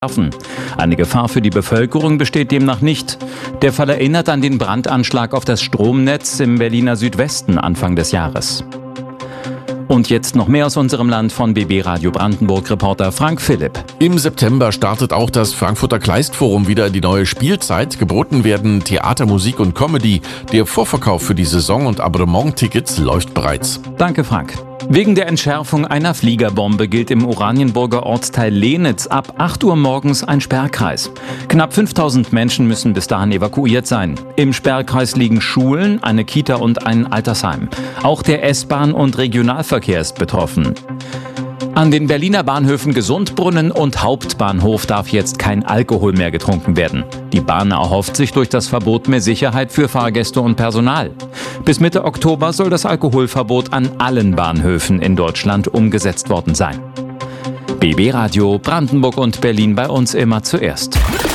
Eine Gefahr für die Bevölkerung besteht demnach nicht. Der Fall erinnert an den Brandanschlag auf das Stromnetz im Berliner Südwesten Anfang des Jahres. Und jetzt noch mehr aus unserem Land von BB Radio Brandenburg-Reporter Frank Philipp. Im September startet auch das Frankfurter Kleistforum wieder in die neue Spielzeit. Geboten werden Theater, Musik und Comedy. Der Vorverkauf für die Saison- und Abonnement-Tickets läuft bereits. Danke, Frank. Wegen der Entschärfung einer Fliegerbombe gilt im Oranienburger Ortsteil Lehnitz ab 8 Uhr morgens ein Sperrkreis. Knapp 5000 Menschen müssen bis dahin evakuiert sein. Im Sperrkreis liegen Schulen, eine Kita und ein Altersheim. Auch der S-Bahn- und Regionalverkehr ist betroffen. An den Berliner Bahnhöfen Gesundbrunnen und Hauptbahnhof darf jetzt kein Alkohol mehr getrunken werden. Die Bahn erhofft sich durch das Verbot mehr Sicherheit für Fahrgäste und Personal. Bis Mitte Oktober soll das Alkoholverbot an allen Bahnhöfen in Deutschland umgesetzt worden sein. BB Radio Brandenburg und Berlin, bei uns immer zuerst.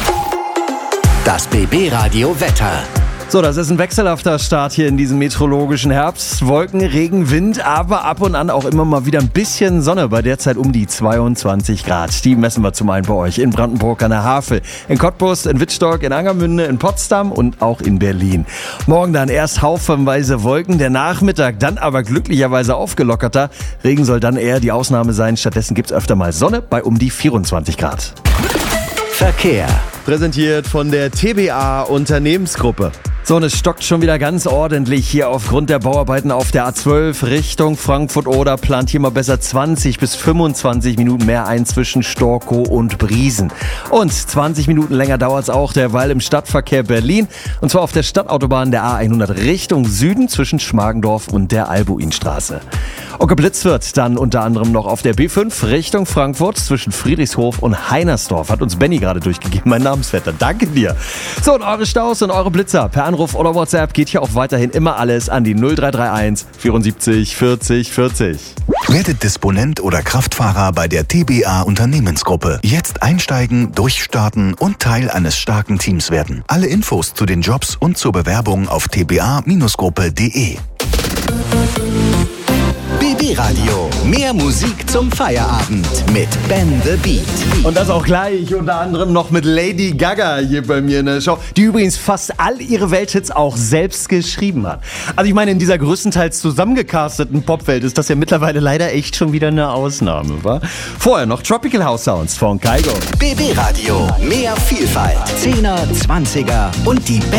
Das BB Radio Wetter. So, das ist ein wechselhafter Start hier in diesem meteorologischen Herbst. Wolken, Regen, Wind, aber ab und an auch immer mal wieder ein bisschen Sonne. Bei derzeit um die 22 Grad. Die messen wir zum einen bei euch in Brandenburg an der Havel, in Cottbus, in Wittstock, in Angermünde, in Potsdam und auch in Berlin. Morgen dann erst haufenweise Wolken, der Nachmittag dann aber glücklicherweise aufgelockerter. Regen soll dann eher die Ausnahme sein. Stattdessen gibt's öfter mal Sonne bei um die 24 Grad. Verkehr. Präsentiert von der TBA Unternehmensgruppe. So, und es stockt schon wieder ganz ordentlich hier aufgrund der Bauarbeiten auf der A12 Richtung Frankfurt-Oder. Plant hier mal besser 20 bis 25 Minuten mehr ein zwischen Storkow und Briesen. Und 20 Minuten länger dauert es auch derweil im Stadtverkehr Berlin. Und zwar auf der Stadtautobahn der A100 Richtung Süden zwischen Schmargendorf und der Albuinstraße. Geblitzt wird dann unter anderem noch auf der B5 Richtung Frankfurt zwischen Friedrichshof und Heinersdorf. Hat uns Benny gerade durchgegeben, mein Namensvetter. Danke dir. So, und eure Staus und eure Blitzer per Anruf oder WhatsApp geht hier auch weiterhin immer alles an die 0331 74 40 40. Werdet Disponent oder Kraftfahrer bei der TBA Unternehmensgruppe. Jetzt einsteigen, durchstarten und Teil eines starken Teams werden. Alle Infos zu den Jobs und zur Bewerbung auf tba-gruppe.de. BB Radio. Mehr Musik zum Feierabend mit Ben the Beat. Und das auch gleich unter anderem noch mit Lady Gaga hier bei mir in der Show, die übrigens fast all ihre Welthits auch selbst geschrieben hat. Also ich meine, in dieser größtenteils zusammengecasteten Popwelt ist das ja mittlerweile leider echt schon wieder eine Ausnahme, wa? Vorher noch Tropical House Sounds von Kygo. BB Radio. Mehr Vielfalt. 10er, 20er und die